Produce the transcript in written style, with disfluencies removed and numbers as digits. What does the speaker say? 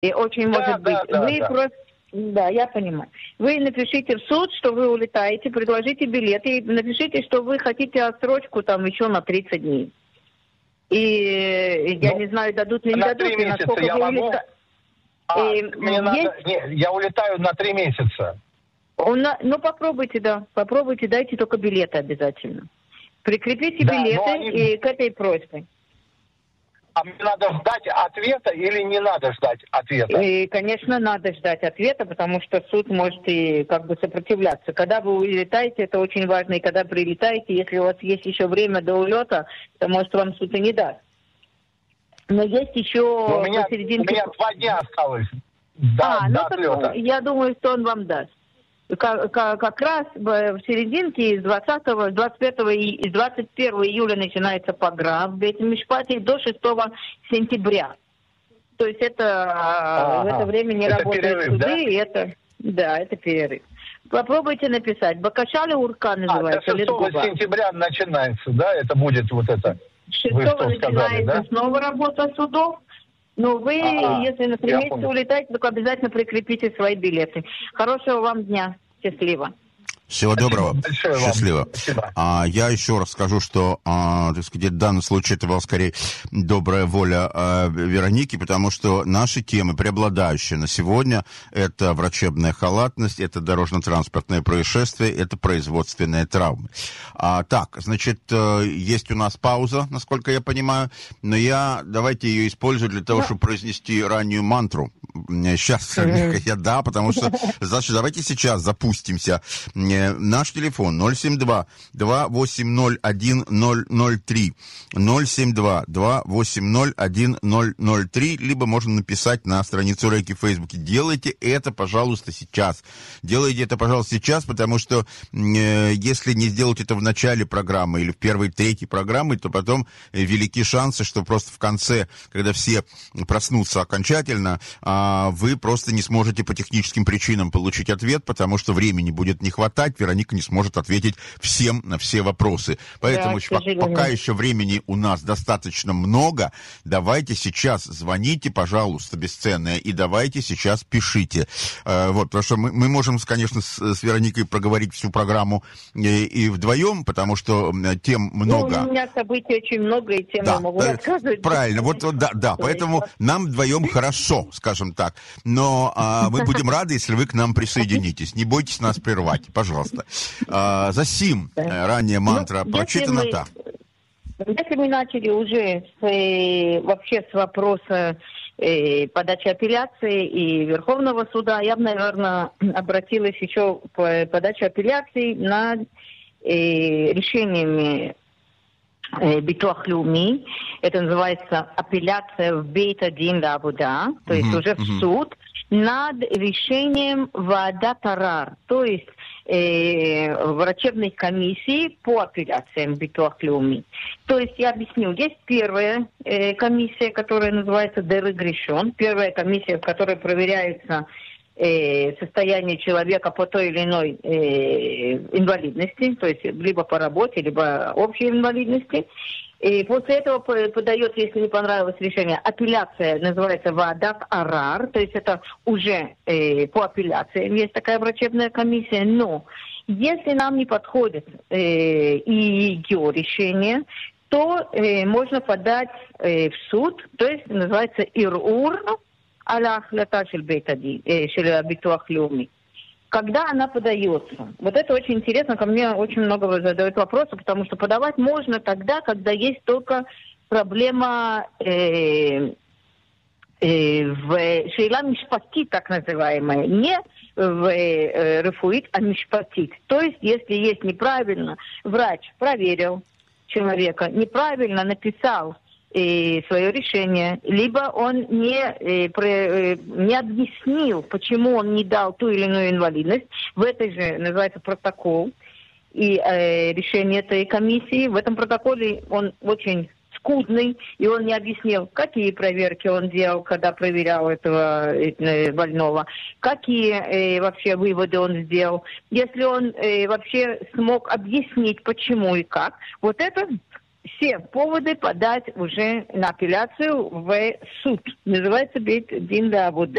И очень может быть. Вы просто... Да, я понимаю. Вы напишите в суд, что вы улетаете, предложите билеты, и напишите, что вы хотите отсрочку там еще на 30 дней. И я не знаю, дадут ли не дадут, и насколько я вы могу... улетаете. Я улетаю на 3 месяца. Ну, попробуйте, дайте только билеты обязательно. Прикрепите билеты и к этой просьбе. А мне надо ждать ответа или не надо ждать ответа? И, конечно, надо ждать ответа, потому что суд может и как бы сопротивляться. Когда вы улетаете, это очень важно, и когда прилетаете, если у вас есть еще время до улета, то, может, вам суд и не даст. Но есть еще посерединке... У меня 2 дня осталось до отлета. Я думаю, что он вам даст. Как раз в серединке из 21 июля начинается пограб в Бейт-Мишпате до 6 сентября. То есть это в это время не работают перерыв, суды, да? И это перерыв. Попробуйте написать. Бакашали Урка называется. До 6 сентября начинается, да? Это будет вот это. 6 начинается снова работа судов. Но вы, если на 3 месяца улетаете, то обязательно прикрепите свои билеты. Хорошего вам дня. Счастливо. Всего доброго. Счастливо. Спасибо. Я еще раз скажу, что, так сказать, в данном случае это была скорее добрая воля Вероники, потому что наши темы, преобладающие на сегодня, это врачебная халатность, это дорожно-транспортные происшествия, это производственные травмы. Так, значит, есть у нас пауза, насколько я понимаю, но давайте ее использую для того, чтобы произнести раннюю мантру. Сейчас, потому что, значит, давайте сейчас запустимся. Наш телефон 072-280-1003, 072-280-1003, либо можно написать на страницу Рейки в Фейсбуке. Делайте это, пожалуйста, сейчас. Делайте это, пожалуйста, сейчас, потому что если не сделать это в начале программы или в первой, третьей программы, то потом велики шансы, что просто в конце, когда все проснутся окончательно, вы просто не сможете по техническим причинам получить ответ, потому что времени будет не хватать, Вероника не сможет ответить всем на все вопросы. Поэтому пока еще времени у нас достаточно много, давайте сейчас звоните, пожалуйста, бесценное, и давайте сейчас пишите. Потому что мы можем, конечно, с Вероникой проговорить всю программу и вдвоем, потому что тем много. У меня событий очень много, и тем я могу рассказывать. Правильно, поэтому нам вдвоем хорошо, скажем так. Но мы будем рады, если вы к нам присоединитесь. Не бойтесь нас прервать, пожалуйста. Засим, ранее мантра прочитана, да. Если мы начали уже вообще с вопроса подачи апелляции и Верховного суда, я бы, наверное, обратилась еще к подаче апелляций над решениями Битуах Леуми. Это называется апелляция в Бейт-Адин ля-Авода, то есть уже в суд, над решением Ваадат Арар, то есть врачебной комиссии по апелляциям Битуах Леуми. То есть я объясню, есть первая комиссия, которая называется дерегрешон, первая комиссия, в которой проверяется состояние человека по той или иной инвалидности, то есть либо по работе, либо общей инвалидности. И после этого подается, если не понравилось решение, апелляция, называется Ваадат Арар, то есть это уже по апелляциям есть такая врачебная комиссия, но если нам не подходит и ее решение, то можно подать в суд, то есть называется Ирур аля ахлята шель Бейт-Адин, шель Битуах Леуми. Когда она подается, вот это очень интересно, ко мне очень много задают вопросов, потому что подавать можно тогда, когда есть только проблема в шейла мишпатит, так называемая, не в рефуит, а мишпатит. То есть, если есть неправильно, врач проверил человека, неправильно написал свое решение, либо он не объяснил, почему он не дал ту или иную инвалидность. В этой же называется протокол и решение этой комиссии. В этом протоколе он очень скудный, и он не объяснил, какие проверки он делал, когда проверял этого больного, какие вообще выводы он сделал. Если он вообще смог объяснить, почему и как, вот это все поводы подать уже на апелляцию в суд. Называется Бейт Дин ле'авода.